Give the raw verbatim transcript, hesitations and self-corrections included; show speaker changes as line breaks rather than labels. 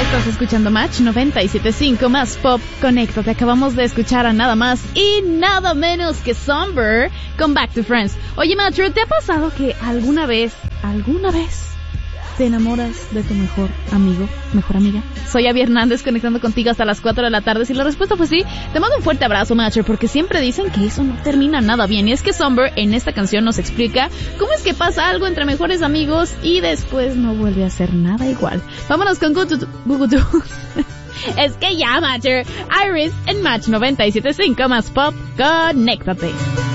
Estás escuchando Match noventa y siete punto cinco más Pop. Conéctate. Acabamos de escuchar a nada más y nada menos que Somber con Back to Friends. Oye, Macho, ¿te ha pasado que alguna vez, alguna vez te enamoras de tu mejor amigo, mejor amiga? Soy Abby Hernández, conectando contigo hasta las cuatro de la tarde. Si la respuesta fue sí, te mando un fuerte abrazo, Macho, porque siempre dicen que eso no termina nada bien. Y es que Somber en esta canción nos explica cómo es que pasa algo entre mejores amigos y después no vuelve a ser nada igual. Vámonos con Gugutu. Gugutu. Es que ya, Macho. Iris en Match noventa y siete punto cinco más Pop. Conéctate.